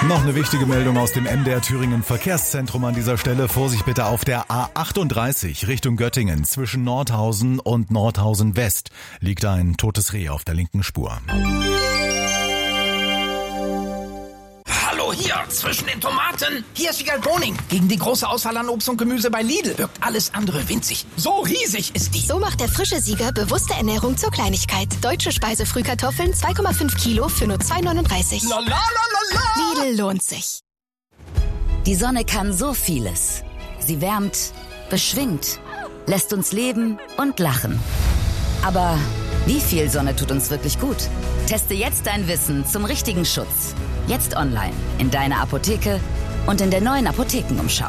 Noch eine wichtige Meldung aus dem MDR Thüringen Verkehrszentrum an dieser Stelle. Vorsicht bitte auf der A38 Richtung Göttingen. Zwischen Nordhausen und Nordhausen West liegt ein totes Reh auf der linken Spur. Hallo hier, zwischen den Tomaten. Hier ist Wiegald Boning. Gegen die große Auswahl an Obst und Gemüse bei Lidl wirkt alles andere winzig. So riesig ist die. So macht der frische Sieger bewusste Ernährung zur Kleinigkeit. Deutsche Speisefrühkartoffeln 2,5 Kilo für nur 2,39. Lidl lohnt sich. Die Sonne kann so vieles. Sie wärmt, beschwingt, lässt uns leben und lachen. Aber wie viel Sonne tut uns wirklich gut? Teste jetzt dein Wissen zum richtigen Schutz. Jetzt online, in deiner Apotheke und in der neuen Apothekenumschau.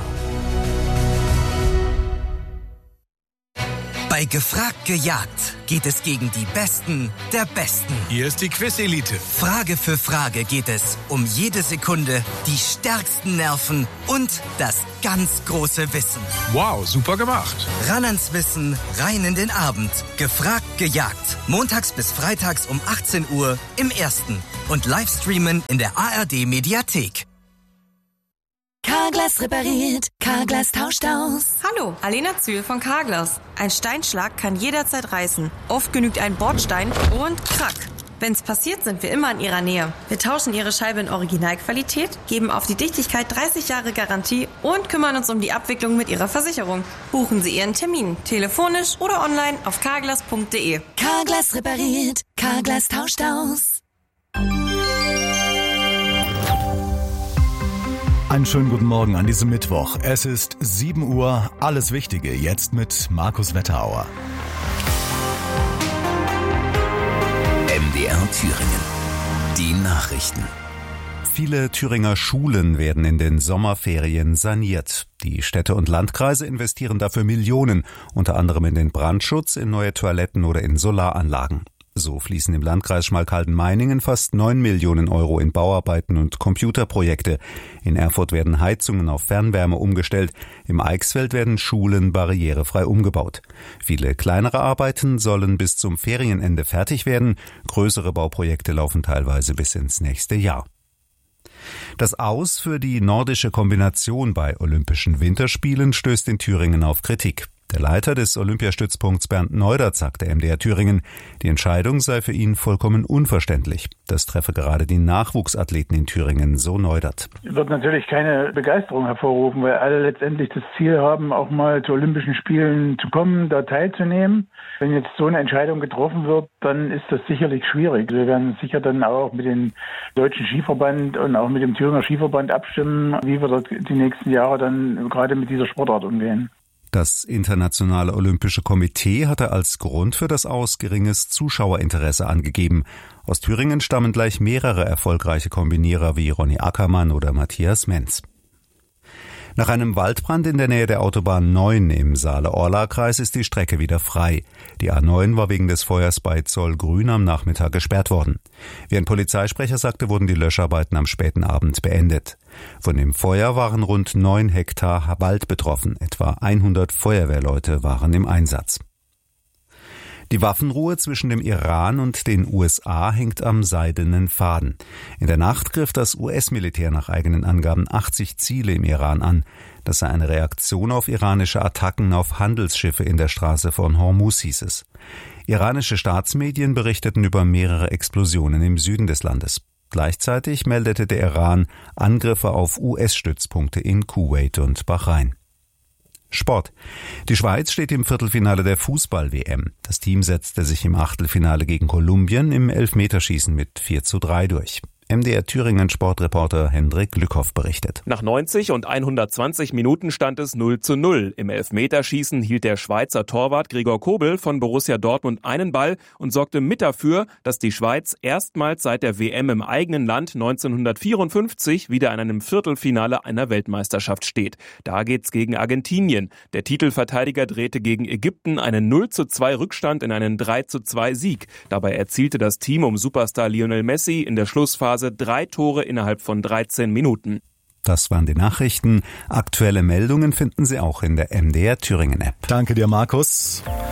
Bei Gefragt gejagt geht es gegen die Besten der Besten. Hier ist die Quiz-Elite. Frage für Frage geht es um jede Sekunde, die stärksten Nerven und das ganz große Wissen. Wow, super gemacht. Ran ans Wissen, rein in den Abend. Gefragt gejagt. Montags bis freitags um 18 Uhr im Ersten. Und Livestreamen in der ARD-Mediathek. Carglass repariert, Carglass tauscht aus. Hallo, Alena Zühl von Carglass. Ein Steinschlag kann jederzeit reißen. Oft genügt ein Bordstein und krack. Wenn's passiert, sind wir immer in Ihrer Nähe. Wir tauschen Ihre Scheibe in Originalqualität, geben auf die Dichtigkeit 30 Jahre Garantie und kümmern uns um die Abwicklung mit Ihrer Versicherung. Buchen Sie Ihren Termin, telefonisch oder online auf carglass.de. Carglass repariert, Carglass tauscht aus. Einen schönen guten Morgen an diesem Mittwoch. Es ist 7 Uhr, alles Wichtige jetzt mit Markus Wetterauer. MDR Thüringen. Die Nachrichten. Viele Thüringer Schulen werden in den Sommerferien saniert. Die Städte und Landkreise investieren dafür Millionen, unter anderem in den Brandschutz, in neue Toiletten oder in Solaranlagen. So fließen im Landkreis Schmalkalden-Meiningen fast 9 Millionen Euro in Bauarbeiten und Computerprojekte. In Erfurt werden Heizungen auf Fernwärme umgestellt. Im Eichsfeld werden Schulen barrierefrei umgebaut. Viele kleinere Arbeiten sollen bis zum Ferienende fertig werden. Größere Bauprojekte laufen teilweise bis ins nächste Jahr. Das Aus für die nordische Kombination bei Olympischen Winterspielen stößt in Thüringen auf Kritik. Der Leiter des Olympiastützpunkts Bernd Neudert sagte MDR Thüringen, die Entscheidung sei für ihn vollkommen unverständlich. Das treffe gerade die Nachwuchsathleten in Thüringen, so Neudert. Wird natürlich keine Begeisterung hervorrufen, weil alle letztendlich das Ziel haben, auch mal zu Olympischen Spielen zu kommen, da teilzunehmen. Wenn jetzt so eine Entscheidung getroffen wird, dann ist das sicherlich schwierig. Wir werden sicher dann auch mit dem Deutschen Skiverband und auch mit dem Thüringer Skiverband abstimmen, wie wir dort die nächsten Jahre dann gerade mit dieser Sportart umgehen. Das Internationale Olympische Komitee hatte als Grund für das Aus geringes Zuschauerinteresse angegeben. Aus Thüringen stammen gleich mehrere erfolgreiche Kombinierer wie Ronny Ackermann oder Matthias Menz. Nach einem Waldbrand in der Nähe der Autobahn 9 im Saale-Orla-Kreis ist die Strecke wieder frei. Die A9 war wegen des Feuers bei Zollgrün am Nachmittag gesperrt worden. Wie ein Polizeisprecher sagte, wurden die Löscharbeiten am späten Abend beendet. Von dem Feuer waren rund 9 Hektar Wald betroffen. Etwa 100 Feuerwehrleute waren im Einsatz. Die Waffenruhe zwischen dem Iran und den USA hängt am seidenen Faden. In der Nacht griff das US-Militär nach eigenen Angaben 80 Ziele im Iran an. Das sei eine Reaktion auf iranische Attacken auf Handelsschiffe in der Straße von Hormuz, hieß es. Iranische Staatsmedien berichteten über mehrere Explosionen im Süden des Landes. Gleichzeitig meldete der Iran Angriffe auf US-Stützpunkte in Kuwait und Bahrain. Sport. Die Schweiz steht im Viertelfinale der Fußball-WM. Das Team setzte sich im Achtelfinale gegen Kolumbien im Elfmeterschießen mit 4:3 durch. MDR Thüringen Sportreporter Hendrik Lückhoff berichtet. Nach 90 und 120 Minuten stand es 0:0. Im Elfmeterschießen hielt der Schweizer Torwart Gregor Kobel von Borussia Dortmund einen Ball und sorgte mit dafür, dass die Schweiz erstmals seit der WM im eigenen Land 1954 wieder in einem Viertelfinale einer Weltmeisterschaft steht. Da geht's gegen Argentinien. Der Titelverteidiger drehte gegen Ägypten einen 0:2 Rückstand in einen 3:2 Sieg. Dabei erzielte das Team um Superstar Lionel Messi in der Schlussphase 3 Tore innerhalb von 13 Minuten. Das waren die Nachrichten. Aktuelle Meldungen finden Sie auch in der MDR Thüringen App. Danke dir, Markus.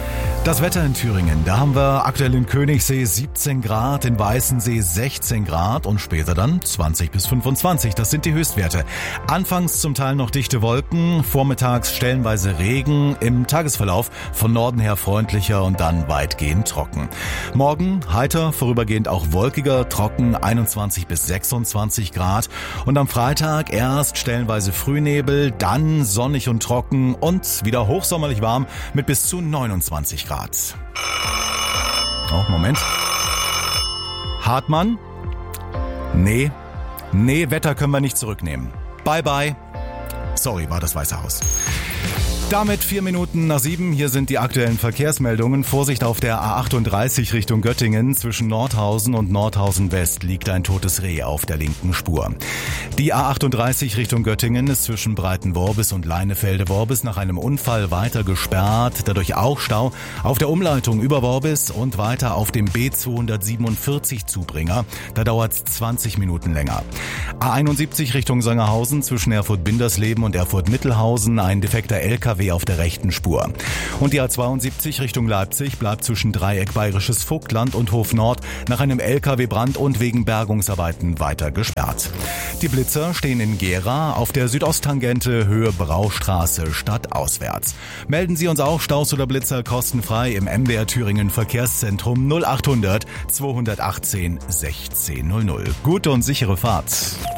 Das Wetter in Thüringen, da haben wir aktuell in Königssee 17 Grad, in Weißensee 16 Grad und später dann 20 bis 25. Das sind die Höchstwerte. Anfangs zum Teil noch dichte Wolken, vormittags stellenweise Regen, im Tagesverlauf von Norden her freundlicher und dann weitgehend trocken. Morgen heiter, vorübergehend auch wolkiger, trocken 21 bis 26 Grad und am Freitag erst stellenweise Frühnebel, dann sonnig und trocken und wieder hochsommerlich warm mit bis zu 29 Grad. Oh, Moment. Hartmann? Nee, Wetter können wir nicht zurücknehmen. Bye, bye. Sorry, war das Weiße Haus. Damit 4 Minuten nach 7. Hier sind die aktuellen Verkehrsmeldungen. Vorsicht auf der A38 Richtung Göttingen. Zwischen Nordhausen und Nordhausen West liegt ein totes Reh auf der linken Spur. Die A38 Richtung Göttingen ist zwischen Breitenworbis und Leinefelde-Worbis nach einem Unfall weiter gesperrt. Dadurch auch Stau auf der Umleitung über Worbis und weiter auf dem B247 Zubringer. Da dauert es 20 Minuten länger. A71 Richtung Sangerhausen zwischen Erfurt-Bindersleben und Erfurt-Mittelhausen. Ein defekter LKW auf der rechten Spur. Und die A72 Richtung Leipzig bleibt zwischen Dreieck Bayerisches Vogtland und Hof Nord nach einem LKW-Brand und wegen Bergungsarbeiten weiter gesperrt. Die Blitzer stehen in Gera auf der Südosttangente Höhe Braustraße stadtauswärts. Melden Sie uns auch Staus oder Blitzer kostenfrei im MDR Thüringen Verkehrszentrum 0800 218 1600. Gute und sichere Fahrt.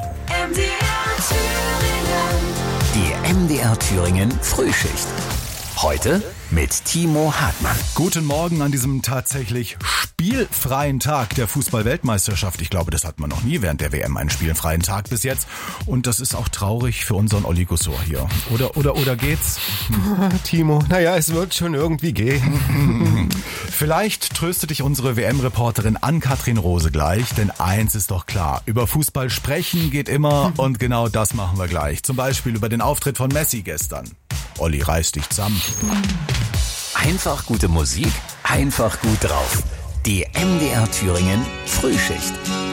Die MDR Thüringen Frühschicht. Heute mit Timo Hartmann. Guten Morgen an diesem tatsächlich spielfreien Tag der Fußball-Weltmeisterschaft. Ich glaube, das hat man noch nie während der WM einen spielfreien Tag bis jetzt. Und das ist auch traurig für unseren Olli Gussor hier. Oder geht's? Timo, naja, es wird schon irgendwie gehen. Vielleicht tröstet dich unsere WM-Reporterin Ann-Kathrin Rose gleich, denn eins ist doch klar. Über Fußball sprechen geht immer und genau das machen wir gleich. Zum Beispiel über den Auftritt von Messi gestern. Olli, reiß dich zusammen. Einfach gute Musik, einfach gut drauf. Die MDR Thüringen Frühschicht.